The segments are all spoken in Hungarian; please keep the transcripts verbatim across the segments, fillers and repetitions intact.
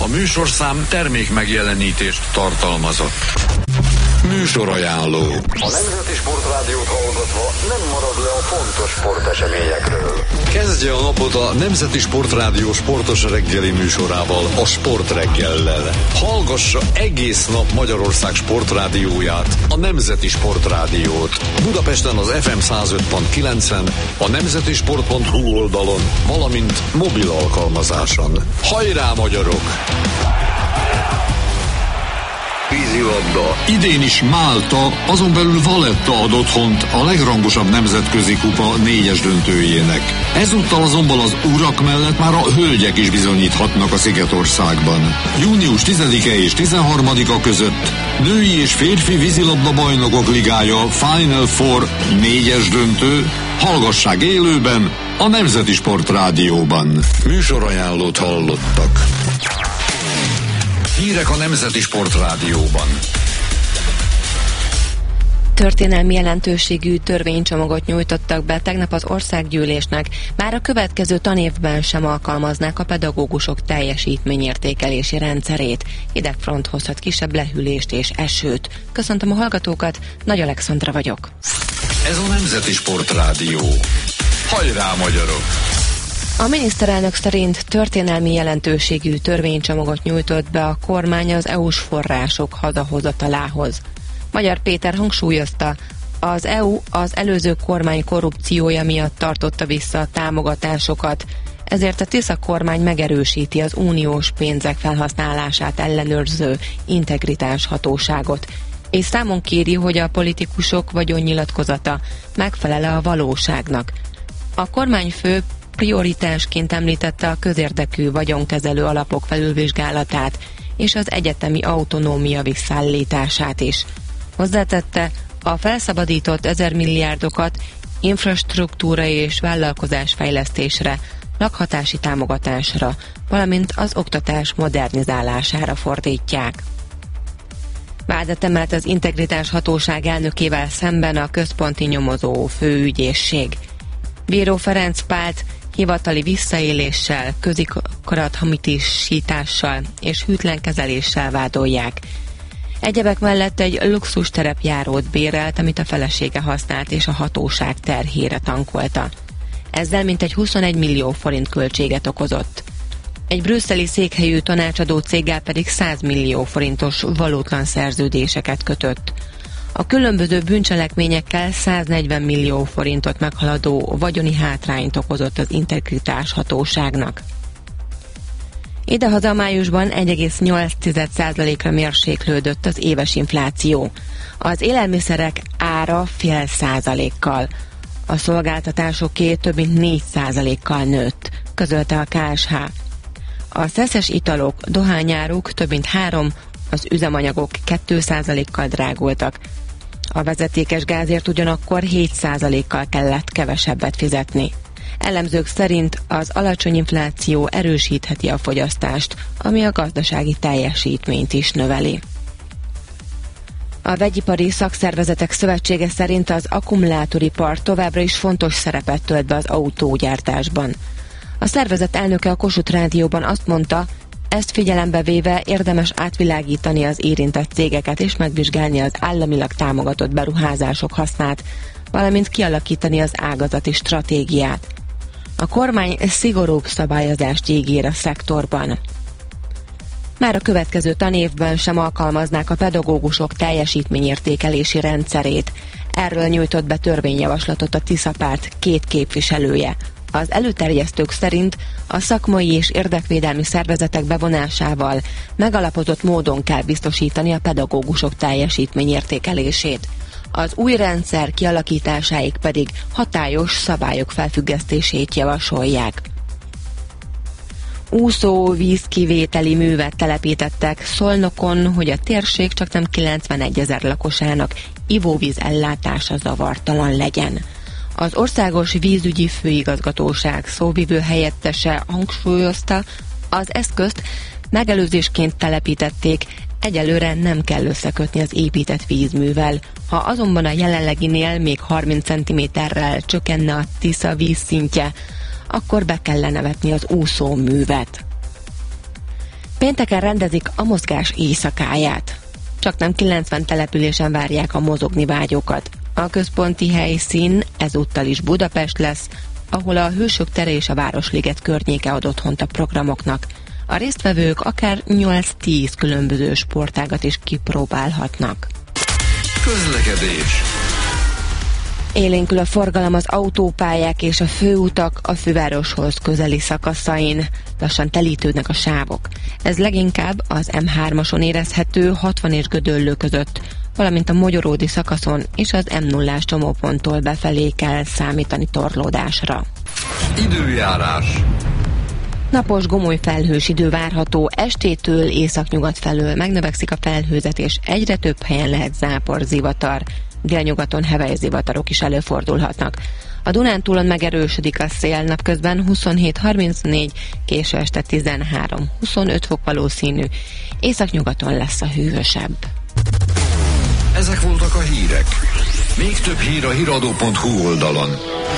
műsorszám termék megjelenítést tartalmazott. Műsorajánló. A Nemzeti Sportrádiót hallgatva nem marad le a fontos sporteseményekről. Kezdje a napot a Nemzeti Sportrádió sportos reggeli műsorával, a Sportreggellel. Hallgassa egész nap Magyarország sportrádióját, a Nemzeti Sportrádiót. Budapesten az ef em száz öt pont kilencen, a nemzetisport pont hu oldalon, valamint mobil alkalmazáson. Hajrá, magyarok! Vízilabda. Idén is Málta, azon belül Valletta ad otthont a legrangosabb nemzetközi kupa négyes döntőjének. Ezúttal azonban az urak mellett már a hölgyek is bizonyíthatnak a Szigetországban. június tizedike és tizenharmadika között női és férfi vízilabda bajnokok ligája Final Four négyes döntő. Hallgassák élőben a Nemzeti Sportrádióban. Műsorajánlót hallottak. Hírek a Nemzeti Sportrádióban. Történelmi jelentőségű törvénycsomagot nyújtottak be tegnap az országgyűlésnek, már a következő tanévben sem alkalmaznák a pedagógusok teljesítményértékelési rendszerét. Hidegfront hozhat kisebb lehűlést és esőt. Köszöntöm a hallgatókat, Nagy Alexandra vagyok. Ez a Nemzeti Sportrádió. Hajrá, magyarok! A miniszterelnök szerint történelmi jelentőségű törvénycsomagot nyújtott be a kormány az é u-s források hazahozatalához. Magyar Péter hangsúlyozta, az é u az előző kormány korrupciója miatt tartotta vissza a támogatásokat, ezért a Tisza kormány megerősíti az uniós pénzek felhasználását ellenőrző integritás hatóságot, és számon kéri, hogy a politikusok vagyonnyilatkozata megfelel a valóságnak. A kormányfő prioritásként említette a közérdekű vagyonkezelő alapok felülvizsgálatát és az egyetemi autonómia visszaállítását is. Hozzátette, a felszabadított ezer milliárdokat infrastruktúra és vállalkozásfejlesztésre, lakhatási támogatásra, valamint az oktatás modernizálására fordítják. Vádat emelt az Integritás Hatóság elnökével szemben a központi nyomozó főügyészség. Bíró Ferenc Pált hivatali visszaéléssel, közikarat hamisítással és hűtlen kezeléssel vádolják. Egyebek mellett egy luxus terepjárót bérelt, amit a felesége használt és a hatóság terhére tankolta. Ezzel mintegy huszonegy millió forint költséget okozott. Egy brüsszeli székhelyű tanácsadó céggel pedig száz millió forintos valótlan szerződéseket kötött. A különböző bűncselekményekkel száznegyven millió forintot meghaladó vagyoni hátrányt okozott az Integritás Hatóságnak. Idehaza májusban egy egész nyolc százalékra mérséklődött az éves infláció. Az élelmiszerek ára fél százalékkal, a szolgáltatásoké több mint négy százalékkal nőtt, közölte a ká es há. A szeszes italok, dohányáruk több mint három, az üzemanyagok két százalékkal drágultak. A vezetékes gázért ugyanakkor hét százalékkal kellett kevesebbet fizetni. Elemzők szerint az alacsony infláció erősítheti a fogyasztást, ami a gazdasági teljesítményt is növeli. A Vegyipari Szakszervezetek Szövetsége szerint az akkumulátoripar továbbra is fontos szerepet tölt be az autógyártásban. A szervezet elnöke a Kossuth Rádióban azt mondta, ezt figyelembe véve érdemes átvilágítani az érintett cégeket és megvizsgálni az államilag támogatott beruházások hasznát, valamint kialakítani az ágazati stratégiát. A kormány szigorúbb szabályozást ígér a szektorban. Már a következő tanévben sem alkalmaznák a pedagógusok teljesítményértékelési rendszerét. Erről nyújtott be törvényjavaslatot a Tisza párt két képviselője. Az előterjesztők szerint a szakmai és érdekvédelmi szervezetek bevonásával megalapozott módon kell biztosítani a pedagógusok teljesítményértékelését. Az új rendszer kialakításáig pedig hatályos szabályok felfüggesztését javasolják. Úszó vízkivételi művet telepítettek Szolnokon, hogy a térség csaknem kilencvenegy ezer lakosának ivóvíz ellátása zavartalan legyen. Az Országos Vízügyi Főigazgatóság szóvivő helyettese hangsúlyozta, az eszközt megelőzésként telepítették, egyelőre nem kell összekötni az épített vízművel. Ha azonban a jelenleginél még harminc centiméterrel csökkenne a Tisza vízszintje, akkor be kellene vetni az úszóművet. Pénteken rendezik a mozgás éjszakáját. Csak nem kilencven településen várják a mozogni vágyókat. A központi helyszín ezúttal is Budapest lesz, ahol a Hősök tere és a Városliget környéke ad otthont a programoknak. A résztvevők akár nyolc-tíz különböző sportágat is kipróbálhatnak. Közlekedés. Élénkül a forgalom az autópályák és a főutak a fővároshoz közeli szakaszain. Lassan telítődnek a sávok. Ez leginkább az em hármason érezhető hatvan és Gödöllő között, valamint a Mogyoródi szakaszon és az em nullás csomóponttól befelé kell számítani torlódásra. Időjárás. Napos, gomoly felhős idő várható, estétől északnyugat felől megnövekszik a felhőzet, és egyre több helyen lehet zápor, zivatar. Délnyugaton hevely zivatarok is előfordulhatnak. A Dunántúlon megerősödik a szél, napközben huszonhét harmincnégy, késő este tizenhárom huszonöt fok valószínű, északnyugaton lesz a hűvösebb. Ezek voltak a hírek. Még több hír a híradó pont hu oldalon.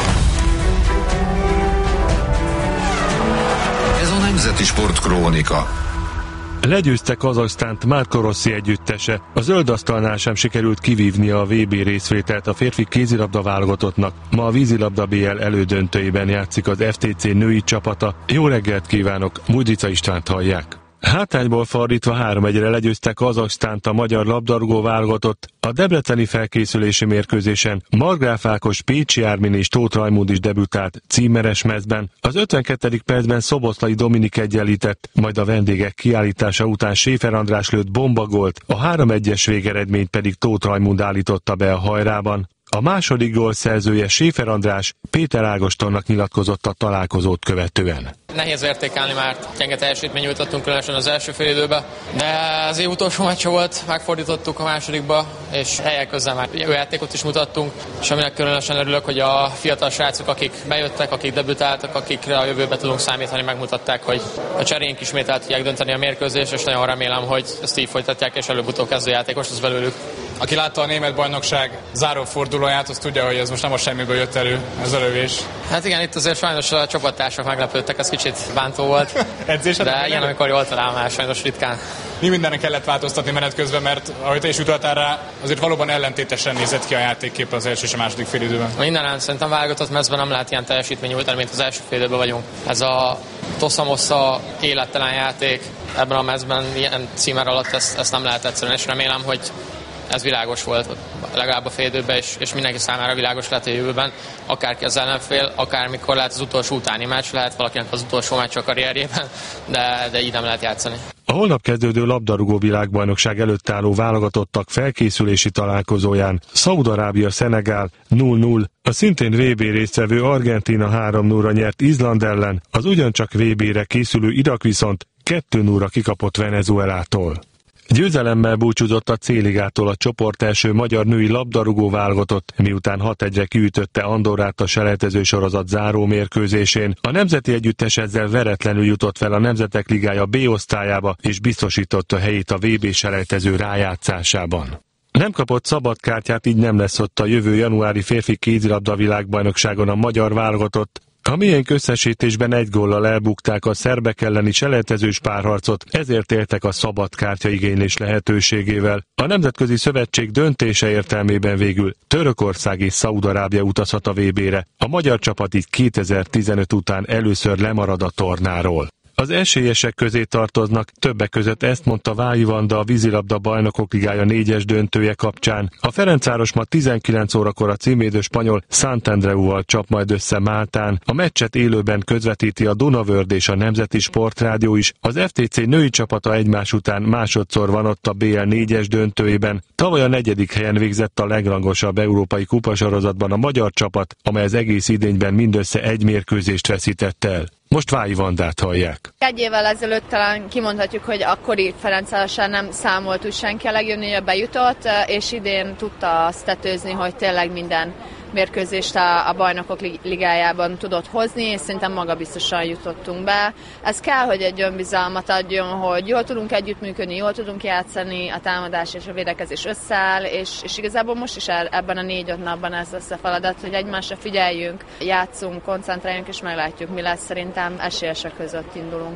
Ez a Nemzeti Sportkrónika. Legyőzte Kazahsztánt Marco Rossi együttese. A zöldasztalnál sem sikerült kivívnia a vé bé részvételt a férfi kézilabda válogatottnak. Ma a vízilabda bé el elődöntőiben játszik az ef té cé női csapata. Jó reggelt kívánok, Mújdica Istvánt hallják. Hátrányból fordítva három egyre legyőzte Kazahsztánt a magyar labdarúgó válogatott. A debreceni felkészülési mérkőzésen Margráf Ákos, Pécsi Ármin és Tóth Rajmund is debütált címeres mezben. Az ötvenkettedik percben Szoboszlai Dominik egyenlített, majd a vendégek kiállítása után Séfer András lőtt bombagolt, a három egyes végeredményt pedig Tóth Rajmund állította be a hajrában. A második gól szerzője Séfer András Péter Ágostonnak nyilatkozott a találkozót követően. Nehéz értékelni, mert gyenge teljesítmény nyújtottunk különösen az első fél időben, de az év utolsó meccse volt, megfordítottuk a másodikba, és helyek közben már jó játékot is mutattunk, és aminek különösen örülök, hogy a fiatal srácok, akik bejöttek, akik debütáltak, akikre a jövőbe tudunk számítani, megmutatták, hogy a cserénk ismét el tudják dönteni a mérkőzést, és nagyon remélem, hogy ezt így folytatják, és előbb-utóbb kezdőjátékos az belőlük. Aki látta a német bajnokság zárófordulóját, az tudja, hogy ez most nem a semmiből jött elő, ez a lövés. Hát igen, itt azért sajnos a csapattársak meglepődtek, ez kicsit bántó volt. De ilyen, amikor jól talál már sajnos ritkán. Mi mindenre kellett változtatni menet közben, mert ahogy te is utaltál rá, azért valóban ellentétesen nézett ki a játékkép az első és a második fél időben. Mindenem szerintem válogatott mezben nem lehet ilyen teljesítmény nyújtani, mint az első fél időben vagyunk. Ez a tosza-mossza élettelen játék ebben a mezben ilyen címer alatt ezt, ezt nem lehet egyszerűen, és remélem, hogy ez világos volt legalább a fél időben, és, és mindenki számára világos lehet a jövőben. Akárki az ellenfél, akármikor lehet az utolsó utáni meccs, lehet valakinek az utolsó meccs a karrierjében, de, de így nem lehet játszani. A holnap kezdődő labdarúgó világbajnokság előtt álló válogatottak felkészülési találkozóján Szaúd-Arábia Szenegál nulla nulla, a szintén vé bé résztvevő Argentína három nulla nyert Izland ellen, az ugyancsak vé bére készülő Irak viszont kettő nulla kikapott Venezuelától. Győzelemmel búcsúzott a C-ligától a csoport első magyar női labdarúgó válogatott, miután hat egyre kiütötte Andorrát a selejtező sorozat záró mérkőzésén. A nemzeti együttes ezzel veretlenül jutott fel a Nemzetek Ligája B osztályába, és biztosította helyét a vé bé selejtező rájátszásában. Nem kapott szabad kártyát, így nem lesz ott a jövő januári férfi kézilabda világbajnokságon a magyar válogatott. A miénk összesítésben egy góllal elbukták a szerbek elleni selejtezős párharcot, ezért éltek a szabadkártya igénylés lehetőségével. A Nemzetközi Szövetség döntése értelmében végül Törökország és Szaúd-Arábia utazhat a vé bére. A magyar csapat így kétezer-tizenöt után először lemarad a tornáról. Az esélyesek közé tartoznak, többek között ezt mondta Vályi Vanda a vízilabda bajnokok ligája négyes döntője kapcsán. A Ferencváros ma tizenkilenc órakor a címvédő spanyol Szentandreuval csap majd össze Máltán. A meccset élőben közvetíti a Dunavörd és a Nemzeti Sportrádió is. Az ef té cé női csapata egymás után másodszor van ott a bé el négyes döntőjében. Tavaly a negyedik helyen végzett a legrangosabb európai kupasorozatban a magyar csapat, amely az egész idényben mindössze egy mérkőzést veszített el. Most Vályi Vandát hallják. Egy évvel ezelőtt talán kimondhatjuk, hogy akkori Ferencvárossal nem számolt úgy senki a legjönni, hogy bejutott, és idén tudta azt tetőzni, hogy tényleg minden mérkőzést a, a bajnokok ligájában tudott hozni, és szerintem magabiztosan jutottunk be. Ez kell, hogy egy önbizalmat adjon, hogy jól tudunk együttműködni, jól tudunk játszani, a támadás és a védekezés összeáll, és, és igazából most is el, ebben a négy-öt napban ez lesz a feladat, hogy egymásra figyeljünk, játszunk, koncentráljunk, és meglátjuk, mi lesz. Szerintem esélyesek között indulunk.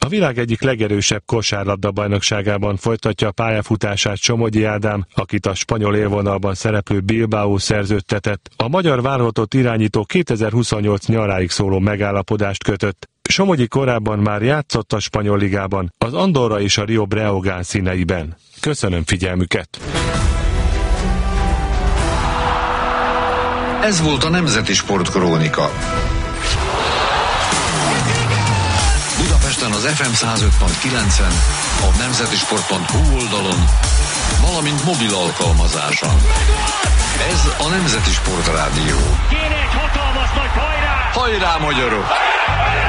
A világ egyik legerősebb kosárlabda bajnokságában folytatja a pályafutását Somogyi Ádám, akit a spanyol élvonalban szereplő Bilbao szerződtetett. A magyar válogatott irányító kétezer-huszonnyolc nyaráig szóló megállapodást kötött. Somogyi korábban már játszott a spanyol ligában, az Andorra és a Rio Breogán színeiben. Köszönöm figyelmüket! Ez volt a Nemzeti Sportkrónika. Budapesten az ef em száz öt pont kilencen, a nemzetisport pont hu oldalon, valamint mobil alkalmazáson. Ez a Nemzeti Sportrádió. Kéne egy hatalmas nagy hajrá! Hajrá, magyarok!